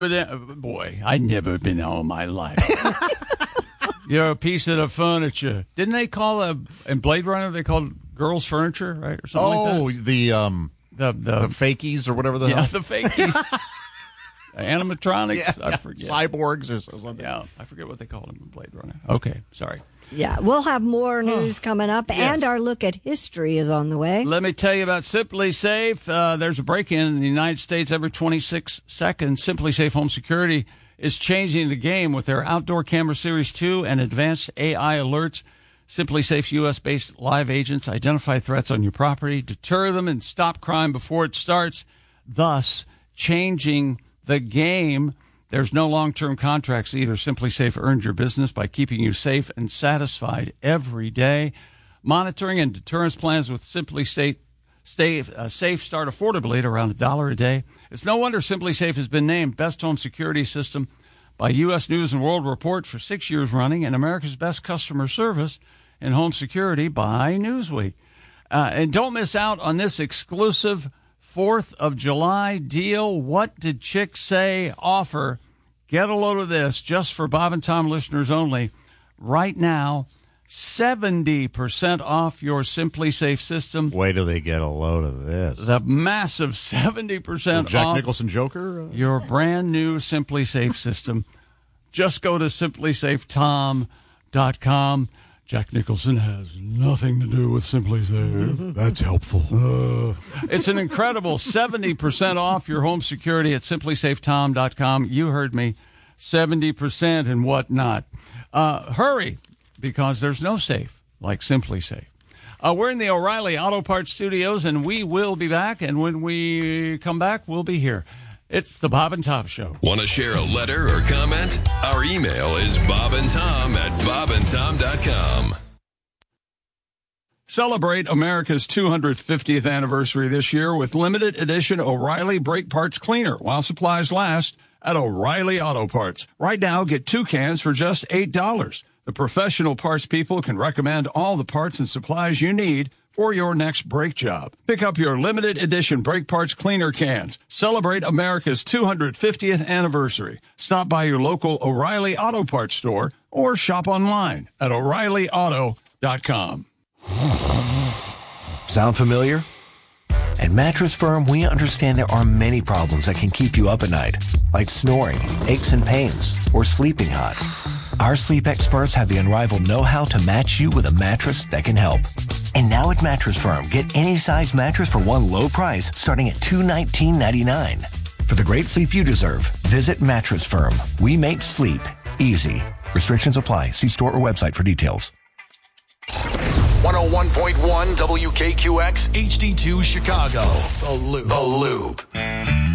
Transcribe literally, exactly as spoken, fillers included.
But uh, boy, I've never been all my life. You're a piece of the furniture. Didn't they call a in Blade Runner? They called girls' furniture, right, or something oh, like that? the um, the the the fakies or whatever the yeah, hell. the fakies, animatronics. Yeah, I yeah. forget. Cyborgs or something. Yeah, I forget what they call them in Blade Runner. Okay, sorry. Yeah, we'll have more news coming up, Yes. and our look at history is on the way. Let me tell you about Simply Safe. Uh, there's a break-in in the United States every twenty-six seconds. Simply Safe Home Security is changing the game with their Outdoor Camera Series two and advanced A I alerts. Simply Safe's U S-based live agents identify threats on your property, deter them, and stop crime before it starts, thus changing the game. There's no long-term contracts either. Simply Safe earns your business by keeping you safe and satisfied every day. Monitoring and deterrence plans with Simply Safe, stay, uh, safe start affordably at around a dollar a day. It's no wonder Simply Safe has been named Best Home Security System by U S News and World Report for six years running and America's Best Customer Service in Home Security by Newsweek. Uh, and don't miss out on this exclusive fourth of July deal. What did Chick Say offer? Get a load of this just for Bob and Tom listeners only. Right now, seventy percent off your Simply Safe system. Wait till they get a load of this. The massive seventy percent Jack off Nicholson Joker? Uh, your brand new Simply Safe system. Just go to simply safe tom dot com. Jack Nicholson has nothing to do with Simply Safe. That's helpful. Uh, it's an incredible seventy percent off your home security at simply safe tom dot com. You heard me, seventy percent and whatnot. Uh, hurry, because there's no safe like Simply Safe. Uh, we're in the O'Reilly Auto Parts Studios, and we will be back. And when we come back, we'll be here. It's the Bob and Tom Show. Want to share a letter or comment? Our email is bobandtom at bob and tom dot com. Celebrate America's two hundred fiftieth anniversary this year with limited edition O'Reilly Brake Parts Cleaner while supplies last at O'Reilly Auto Parts. Right now, get two cans for just eight dollars. The professional parts people can recommend all the parts and supplies you need for your next brake job. Pick up your limited edition brake parts cleaner cans. Celebrate America's two hundred fiftieth anniversary. Stop by your local O'Reilly Auto Parts store or shop online at o'reilly auto dot com. Sound familiar? At Mattress Firm, we understand there are many problems that can keep you up at night, like snoring, aches and pains, or sleeping hot. Our sleep experts have the unrivaled know-how to match you with a mattress that can help. And now at Mattress Firm, get any size mattress for one low price starting at two hundred nineteen dollars and ninety-nine cents. For the great sleep you deserve, visit Mattress Firm. We make sleep easy. Restrictions apply. See store or website for details. one oh one point one W K Q X H D two Chicago. The Loop. The Loop.